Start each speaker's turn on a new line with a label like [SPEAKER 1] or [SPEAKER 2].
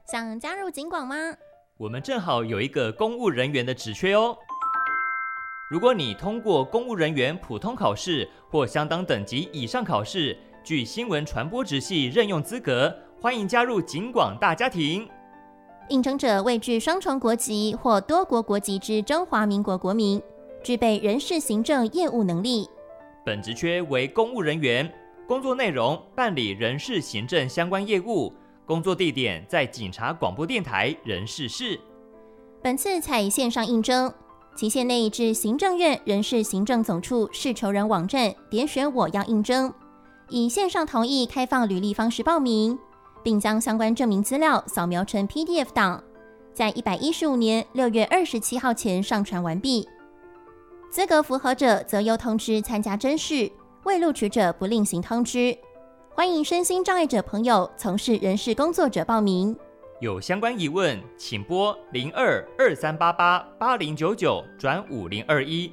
[SPEAKER 1] 想加入警广吗？
[SPEAKER 2] 我们正好有一个公务人员的职缺哦。如果你通过公务人员普通考试或相当等级以上考试，具新闻传播职系任用资格，欢迎加入警广大家庭。
[SPEAKER 1] 应征者为具双重国籍或多国国籍之中华民国国民，具备人事行政业务能力。
[SPEAKER 2] 本职缺为公务人员，工作内容办理人事行政相关业务，工作地点在警察广播电台人事室。
[SPEAKER 1] 本次采线上应征，期限内至行政院人事行政总处事求人网站点选我要应征，以线上同意开放履历方式报名，并将相关证明资料扫描成 PDF 档，在115年6月27号前上传完毕。资格符合者则由通知参加甄试，未录取者不另行通知。欢迎身心障碍者朋友从事人事工作者报名。
[SPEAKER 2] 有相关疑问，请拨02-2388-8099转5021